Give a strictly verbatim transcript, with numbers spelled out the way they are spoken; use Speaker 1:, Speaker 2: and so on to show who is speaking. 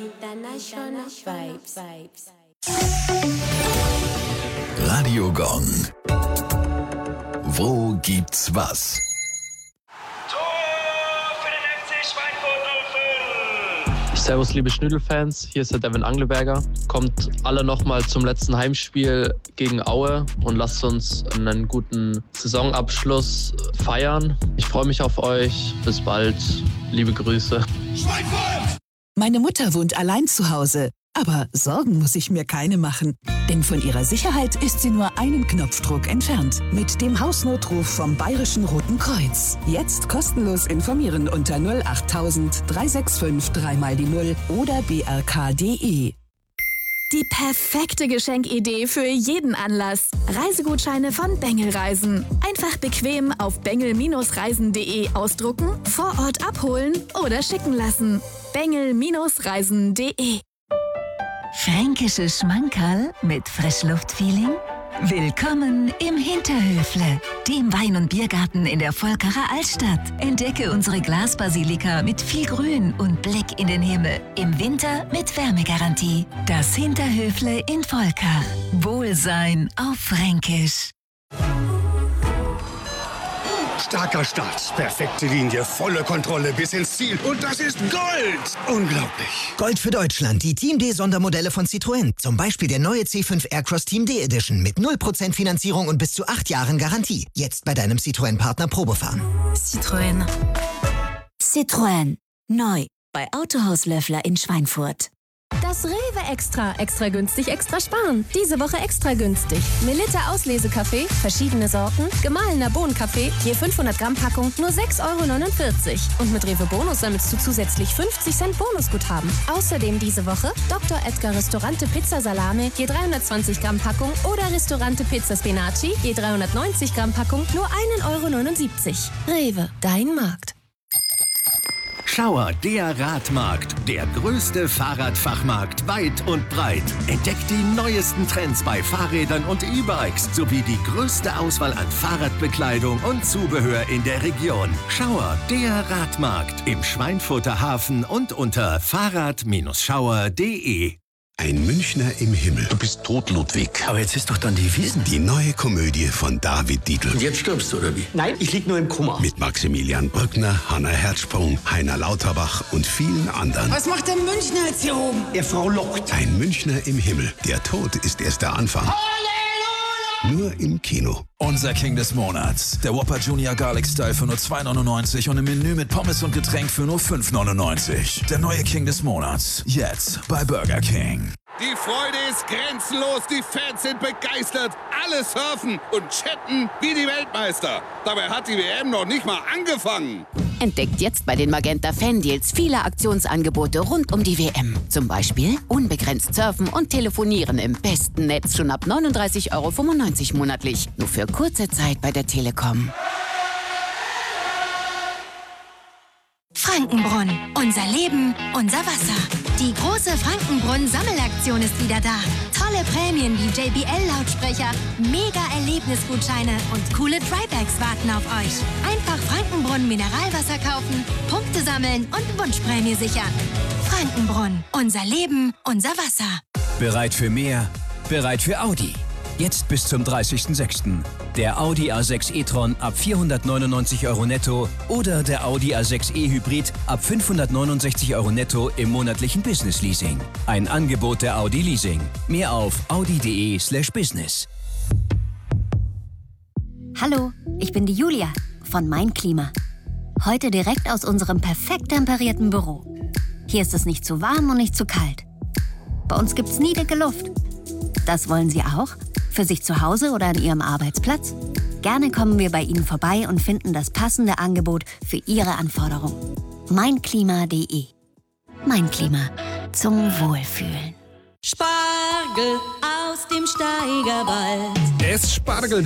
Speaker 1: International Vibes.
Speaker 2: Radio Gong. Wo gibt's was?
Speaker 3: Tor für den F C Schweinfurt null fünf.
Speaker 4: Servus, liebe Schnüdelfans, hier ist der Devin Angleberger. Kommt alle nochmal zum letzten Heimspiel gegen Aue und lasst uns einen guten Saisonabschluss feiern. Ich freue mich auf euch. Bis bald. Liebe Grüße.
Speaker 5: Schweinfurt! Meine Mutter wohnt allein zu Hause. Aber Sorgen muss ich mir keine machen. Denn von ihrer Sicherheit ist sie nur einen Knopfdruck entfernt. Mit dem Hausnotruf vom Bayerischen Roten Kreuz. Jetzt kostenlos informieren unter null achttausend, drei sechs fünf, drei mal die null oder b r k punkt d e.
Speaker 6: Die perfekte Geschenkidee für jeden Anlass. Reisegutscheine von Bengel Reisen. Einfach bequem auf bengel Reisen punkt de ausdrucken, vor Ort abholen oder schicken lassen. bengel Reisen punkt de.
Speaker 7: Fränkische Schmankerl mit Frischluftfeeling? Willkommen im Hinterhöfle, dem Wein- und Biergarten in der Volkerer Altstadt. Entdecke unsere Glasbasilika mit viel Grün und Blick in den Himmel. Im Winter mit Wärmegarantie. Das Hinterhöfle in Volker. Wohlsein auf Fränkisch.
Speaker 8: Starker Start, perfekte Linie, volle Kontrolle bis ins Ziel. Und das ist Gold! Unglaublich.
Speaker 9: Gold für Deutschland, die Team D Sondermodelle von Citroën. Zum Beispiel der neue C fünf Aircross Team D Edition mit null Prozent Finanzierung und bis zu acht Jahren Garantie. Jetzt bei deinem Citroën-Partner Probefahren.
Speaker 6: Citroën.
Speaker 10: Citroën. Neu. Bei Autohaus Löffler in Schweinfurt.
Speaker 11: Das Rewe Extra. Extra günstig, extra sparen. Diese Woche extra günstig. Melitta Auslesekaffee, verschiedene Sorten, gemahlener Bohnenkaffee, je fünfhundert Gramm Packung, nur sechs Euro neunundvierzig. Und mit Rewe Bonus sammelst du zusätzlich fünfzig Cent Bonusguthaben. Außerdem diese Woche Doktor Edgar Restaurante Pizza Salame, je dreihundertzwanzig Gramm Packung oder Restaurante Pizza Spinaci, je dreihundertneunzig Gramm Packung, nur ein Euro neunundsiebzig. Rewe, dein Markt.
Speaker 12: Schauer, der Radmarkt, der größte Fahrradfachmarkt weit und breit. Entdeckt die neuesten Trends bei Fahrrädern und E-Bikes sowie die größte Auswahl an Fahrradbekleidung und Zubehör in der Region. Schauer, der Radmarkt im Schweinfurter Hafen und unter fahrrad Schauer punkt de.
Speaker 8: Ein Münchner im Himmel.
Speaker 13: Du bist tot, Ludwig.
Speaker 8: Aber jetzt ist doch dann die Wiesn. Die neue Komödie von David Dietl.
Speaker 13: Und jetzt stirbst du, oder wie?
Speaker 8: Nein, ich lieg nur im Koma. Mit Maximilian Brückner, Hanna Herzsprung, Heiner Lauterbach und vielen anderen.
Speaker 14: Was macht der Münchner jetzt hier oben?
Speaker 8: Er Frau lockt. Ein Münchner im Himmel. Der Tod ist erst der Anfang. Halleluja! Nur im Kino.
Speaker 15: Unser King des Monats. Der Whopper Junior Garlic Style für nur zwei neunundneunzig und im Menü mit Pommes und Getränk für nur fünf neunundneunzig. Der neue King des Monats. Jetzt bei Burger King.
Speaker 16: Die Freude ist grenzenlos, die Fans sind begeistert, alle surfen und chatten wie die Weltmeister. Dabei hat die W M noch nicht mal angefangen.
Speaker 10: Entdeckt jetzt bei den Magenta Fan-Deals viele Aktionsangebote rund um die W M. Zum Beispiel unbegrenzt surfen und telefonieren im besten Netz schon ab neununddreißig Euro fünfundneunzig monatlich. Nur für kurze Zeit bei der Telekom.
Speaker 17: Frankenbrunn. Unser Leben, unser Wasser. Die große Frankenbrunn-Sammelaktion ist wieder da. Tolle Prämien wie J B L-Lautsprecher, Mega-Erlebnisgutscheine und coole Drybags warten auf euch. Einfach Frankenbrunn Mineralwasser kaufen, Punkte sammeln und Wunschprämie sichern. Frankenbrunn. Unser Leben, unser Wasser.
Speaker 18: Bereit für mehr? Bereit für Audi. Jetzt bis zum dreißigsten sechsten Der Audi A sechs e-tron ab vierhundertneunundneunzig Euro netto oder der Audi A sechs e Hybrid ab fünfhundertneunundsechzig Euro netto im monatlichen Business Leasing. Ein Angebot der Audi Leasing. Mehr auf audi punkt de slash business.
Speaker 19: Hallo, ich bin die Julia von Mein Klima. Heute direkt aus unserem perfekt temperierten Büro. Hier ist es nicht zu warm und nicht zu kalt. Bei uns gibt's nie dicke Luft. Das wollen Sie auch? Für sich zu Hause oder an Ihrem Arbeitsplatz? Gerne kommen wir bei Ihnen vorbei und finden das passende Angebot für Ihre Anforderungen. mein klima punkt de. Mein Klima. Zum Wohlfühlen.
Speaker 20: Spargel aus dem Steigerwald.
Speaker 21: Es Spargel